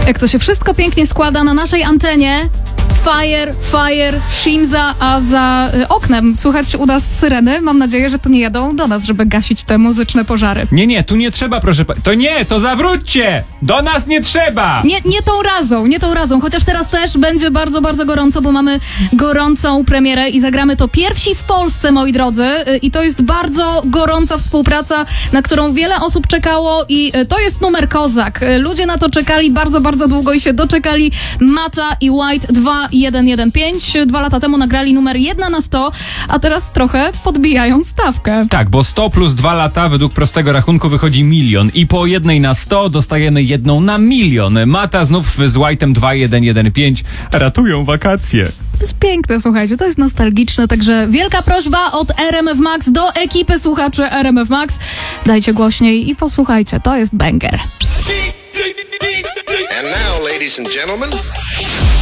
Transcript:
Jak to się wszystko pięknie składa na naszej antenie. Fire, Shimza, a za oknem słychać u nas syreny. Mam nadzieję, że to nie jadą do nas, żeby gasić te muzyczne pożary. Nie, tu nie trzeba, proszę to zawróćcie! Do nas nie trzeba! Nie tą razą, chociaż teraz też będzie bardzo, bardzo gorąco, bo mamy gorącą premierę i zagramy to pierwsi w Polsce, moi drodzy. I to jest bardzo gorąca współpraca, na którą wiele osób czekało i to jest numer kozak. Ludzie na to czekali bardzo, bardzo długo i się doczekali. Mata i White 2115. 2 lata temu nagrali numer 1 na 100, a teraz trochę podbijają stawkę. Tak, bo 100 plus 2 lata według prostego rachunku wychodzi 1 000 000 i po 1 na 100 dostajemy 1 na 1 000 000. Mata znów z White'em 2115 ratują wakacje. To jest piękne, słuchajcie, to jest nostalgiczne, także wielka prośba od RMF Max do ekipy słuchaczy RMF Max. Dajcie głośniej i posłuchajcie, to jest banger. And now, ladies and gentlemen...